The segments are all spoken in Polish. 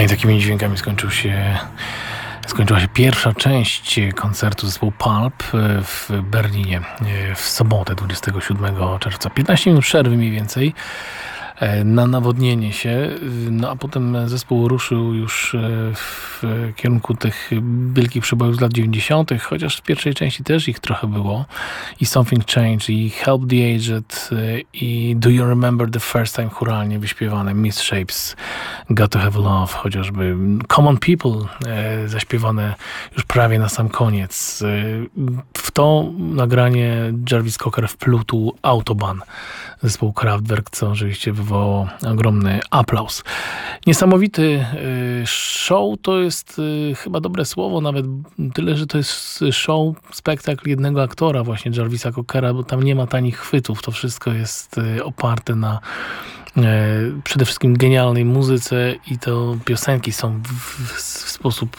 Takimi dźwiękami skończyła się pierwsza część koncertu zespołu Pulp w Berlinie w sobotę 27 czerwca. 15 minut przerwy mniej więcej na nawodnienie się, no a potem zespół ruszył już w kierunku tych wielkich przebojów z lat 90., chociaż w pierwszej części też ich trochę było. I Something Changed, i Help the Aged, i Do You Remember the First Time chóralnie wyśpiewane, Miss Shapes, Got to Have Love, chociażby Common People zaśpiewane już prawie na sam koniec. W to nagranie Jarvis Cocker wplótł Autobahn, zespół Kraftwerk, co oczywiście wywołało ogromny aplauz. Niesamowity show to jest chyba dobre słowo, nawet tyle, że to jest show, spektakl jednego aktora, właśnie Jarvisa Cockera, bo tam nie ma tanich chwytów. To wszystko jest oparte na przede wszystkim genialnej muzyce i to piosenki są w sposób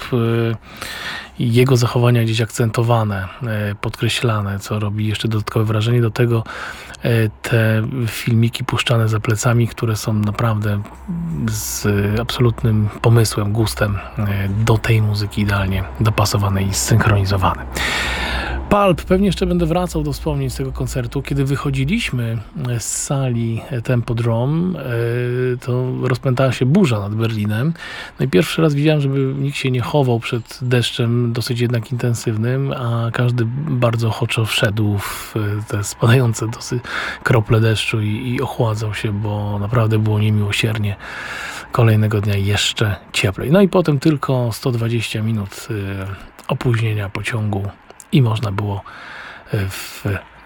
jego zachowania gdzieś akcentowane, podkreślane, co robi jeszcze dodatkowe wrażenie. Do tego te filmiki puszczane za plecami, które są naprawdę z absolutnym pomysłem, gustem do tej muzyki idealnie dopasowane i zsynchronizowane. Pulp, pewnie jeszcze będę wracał do wspomnień z tego koncertu. Kiedy wychodziliśmy z sali Tempodrom, to rozpętała się burza nad Berlinem. No i pierwszy raz widziałem, żeby nikt się nie chował przed deszczem dosyć jednak intensywnym, a każdy bardzo ochoczo wszedł w te spadające dosyć krople deszczu i ochładzał się, bo naprawdę było niemiłosiernie. Kolejnego dnia jeszcze cieplej. No i potem tylko 120 minut opóźnienia pociągu i można było w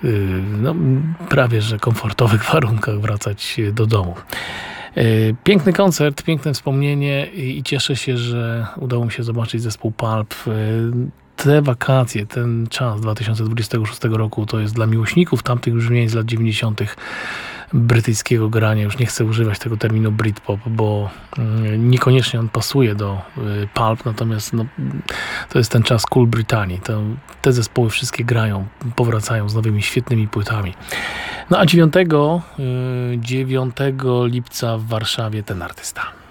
prawie że komfortowych warunkach wracać do domu. Piękny koncert, piękne wspomnienie i cieszę się, że udało mi się zobaczyć zespół Pulp. Te wakacje, ten czas 2026 roku to jest dla miłośników tamtych brzmień z lat 90. brytyjskiego grania. Już nie chcę używać tego terminu Britpop, bo niekoniecznie on pasuje do Pulp, natomiast to jest ten czas Cool Brytanii. Te zespoły wszystkie grają, powracają z nowymi, świetnymi płytami. No a 9 lipca w Warszawie ten artysta.